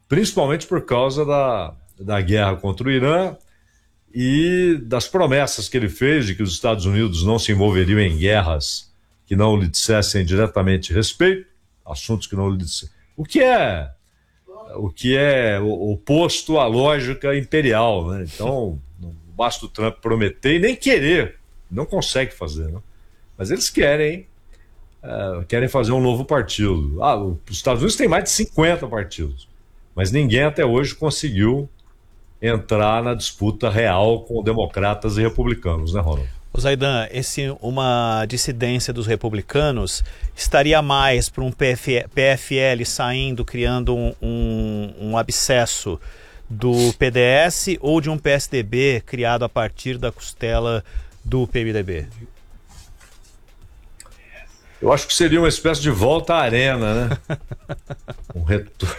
principalmente por causa da guerra contra o Irã e das promessas que ele fez de que os Estados Unidos não se envolveriam em guerras que não lhe dissessem diretamente respeito, assuntos que não lhe dissessem. O que é oposto à lógica imperial, né? Então, não basta o Trump prometer e nem querer, não consegue fazer, né? Mas eles querem fazer um novo partido. Os Estados Unidos têm mais de 50 partidos, mas ninguém até hoje conseguiu entrar na disputa real com democratas e republicanos, né, Ronald? O Zaidan, uma dissidência dos republicanos estaria mais para um PFL saindo, criando um abscesso do PDS ou de um PSDB criado a partir da costela do PMDB? Eu acho que seria uma espécie de volta à arena, né? Um retorno.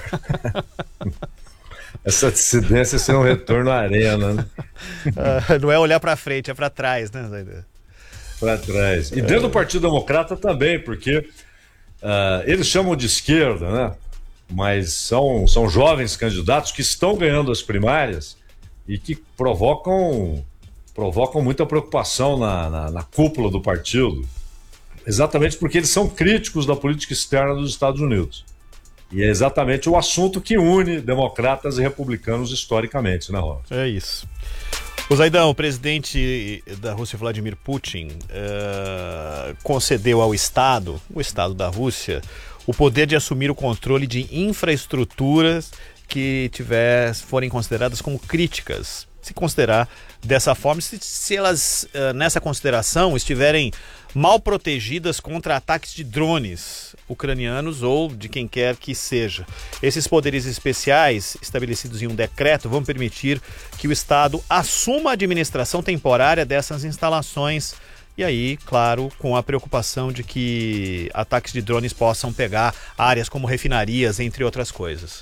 Essa dissidência seria um retorno à arena, né? Não é olhar para frente, é para trás, né, Zaidan? Para trás. E dentro do Partido Democrata também, porque eles chamam de esquerda, né? Mas são jovens candidatos que estão ganhando as primárias e que provocam muita preocupação na cúpula do partido, exatamente porque eles são críticos da política externa dos Estados Unidos. E é exatamente o assunto que une democratas e republicanos historicamente, né, Ronald? É isso. O Zaidan, o presidente da Rússia, Vladimir Putin, concedeu ao Estado, o Estado da Rússia, o poder de assumir o controle de infraestruturas que forem consideradas como críticas. Se considerar dessa forma, se elas, nessa consideração, estiverem mal protegidas contra ataques de drones ucranianos ou de quem quer que seja. Esses poderes especiais, estabelecidos em um decreto, vão permitir que o Estado assuma a administração temporária dessas instalações. E aí, claro, com a preocupação de que ataques de drones possam pegar áreas como refinarias, entre outras coisas.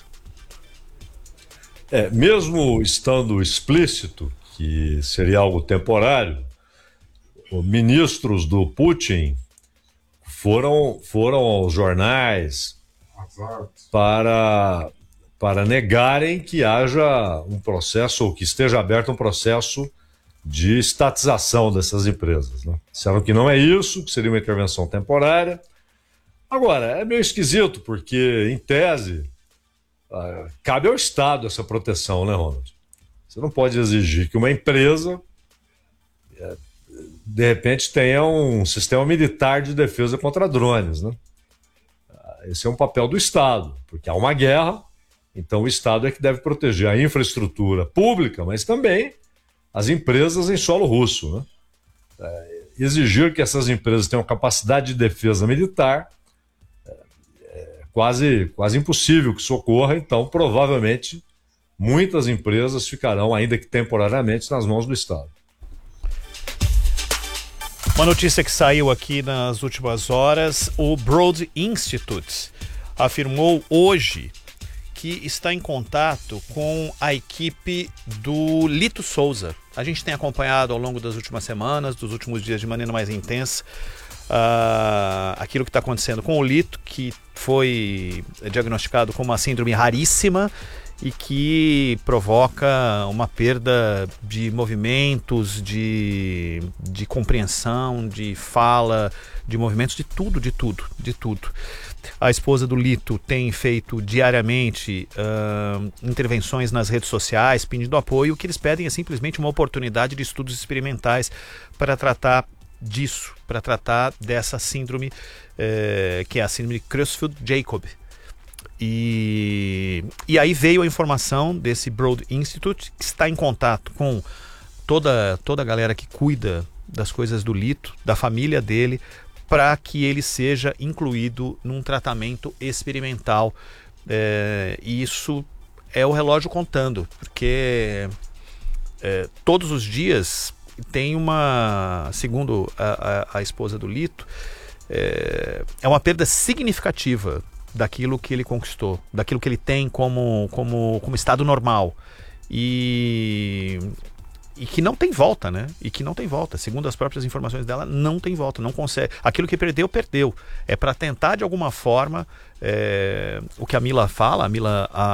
Mesmo estando explícito que seria algo temporário, os ministros do Putin foram aos jornais para negarem que haja um processo, ou que esteja aberto um processo de estatização dessas empresas, né? Disseram que não é isso, que seria uma intervenção temporária. Agora, é meio esquisito, porque, em tese, cabe ao Estado essa proteção, né, Ronald? Você não pode exigir que uma empresa, de repente, tenha um sistema militar de defesa contra drones, né? Esse é um papel do Estado, porque há uma guerra, então o Estado é que deve proteger a infraestrutura pública, mas também as empresas em solo russo, né? Exigir que essas empresas tenham capacidade de defesa militar é quase impossível que isso ocorra, então provavelmente muitas empresas ficarão, ainda que temporariamente, nas mãos do Estado. Uma notícia que saiu aqui nas últimas horas: o Broad Institute afirmou hoje que está em contato com a equipe do Lito Souza. A gente tem acompanhado ao longo das últimas semanas, dos últimos dias, de maneira mais intensa, aquilo que está acontecendo com o Lito, que foi diagnosticado com uma síndrome raríssima e que provoca uma perda de movimentos, de compreensão, de fala, de movimentos, de tudo. A esposa do Lito tem feito diariamente intervenções nas redes sociais pedindo apoio. O que eles pedem é simplesmente uma oportunidade de estudos experimentais para tratar disso, para tratar dessa síndrome, que é a síndrome Creutzfeldt-Jakob. E aí veio a informação desse Broad Institute, que está em contato com toda a galera que cuida das coisas do Lito, da família dele, para que ele seja incluído num tratamento experimental. E isso é o relógio contando, porque todos os dias tem segundo a esposa do Lito, é uma perda significativa daquilo que ele conquistou, daquilo que ele tem como estado normal. E que não tem volta, né? E que não tem volta. Segundo as próprias informações dela, não tem volta, não consegue. Aquilo que perdeu. É para tentar, de alguma forma, o que a Mila fala,